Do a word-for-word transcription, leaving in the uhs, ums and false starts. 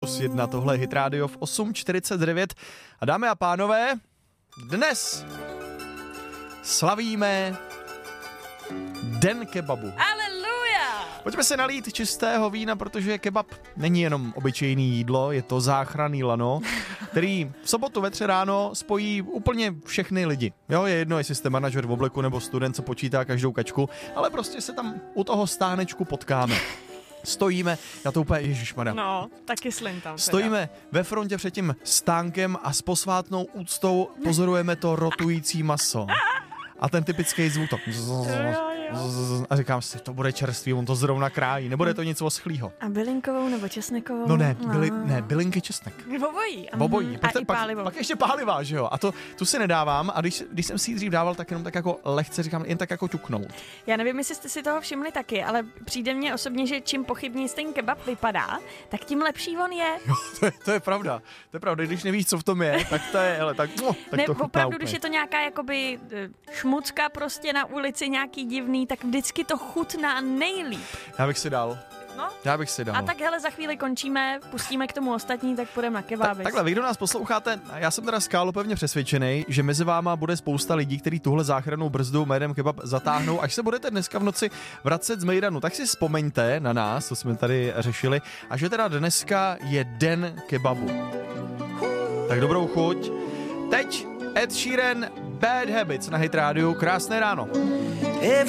plus jedna, tohle je Hit Radio v osm čtyřicet devět. A dámy a pánové, dnes slavíme Den kebabu. Aleluja! Pojďme se nalít čistého vína, protože kebab není jenom obyčejný jídlo, je to záchranný lano, který v sobotu ve tři ráno spojí úplně všechny lidi. Jo, je jedno, jestli jste manažer v obleku nebo student, co počítá každou kačku, ale prostě se tam u toho stánečku potkáme. Stojíme, já to úplně, ježišmarja. No, taky slim tam. Stojíme ve frontě před tím stánkem a s posvátnou úctou pozorujeme to rotující maso. A ten typický zvuk to. A říkám si, to bude čerstvý, on to zrovna krájí, nebude to nic oschlýho. A bylinkovou nebo česnekovou? No ne, byli, ne bylinky česnek. Obojí. Obojí. A Pak, i pak, pálivou. pak ještě pálivá, že jo? A to tu si nedávám a když, když jsem si ji dřív dával, tak jenom tak jako lehce říkám, jen tak jako ťuknout. Já nevím, jestli jste si toho všimli taky, ale přijde mně osobně, že čím pochybněji ten kebab vypadá, tak tím lepší on je. Jo, to je, to je pravda. To je pravda, když nevíš, co v tom je, tak to je, hele, tak, no, tak ne, to chutná opravdu, úplně. když je to nějaká jakoby šmucka prostě na ulici, nějaký divný, tak vždycky to chutná nejlíp. Já bych si dal. No. Já bych si dal. A tak hele, za chvíli končíme, pustíme k tomu ostatní, tak půjdeme na kebáby. Ta, takhle, vy, kdo nás posloucháte, já jsem teda skálo pevně přesvědčený, že mezi váma bude spousta lidí, kteří tuhle záchrannou brzdu jménem kebab zatáhnou, až se budete dneska v noci vracet z Mejdanu. Tak si vzpomeňte na nás, co jsme tady řešili, a že teda dneska je Den kebabu. Tak dobrou chuť. Teď Ed Sheeran, Bad Habits na Hit Radio. Krásné ráno.